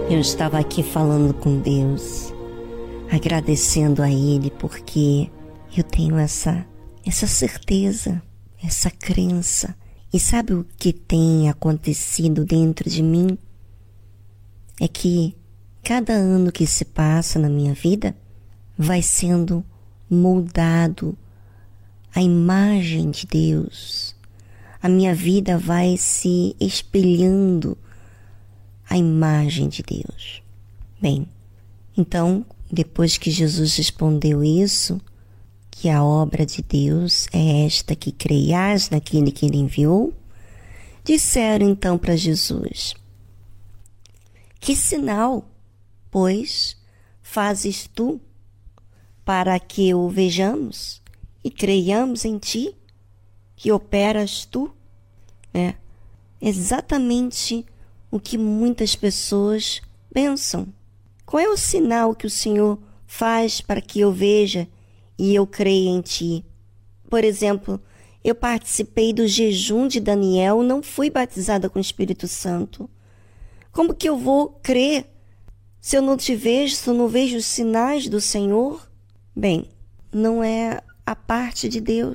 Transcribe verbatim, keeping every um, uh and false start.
Eu estava aqui falando com Deus, agradecendo a Ele, porque eu tenho essa, essa certeza, essa crença. E sabe o que tem acontecido dentro de mim? É que cada ano que se passa na minha vida vai sendo moldado a imagem de Deus. A minha vida vai se espelhando a imagem de Deus. Bem, então, depois que Jesus respondeu isso, que a obra de Deus é esta, que creias naquele que Ele enviou, disseram então para Jesus: que sinal, pois, fazes tu para que o vejamos e creiamos em ti, que operas tu? É exatamente o que muitas pessoas pensam. Qual é o sinal que o Senhor faz para que eu veja e eu creia em ti? Por exemplo, eu participei do jejum de Daniel, não fui batizada com o Espírito Santo. Como que eu vou crer se eu não te vejo, se eu não vejo os sinais do Senhor? Bem, não é a parte de Deus.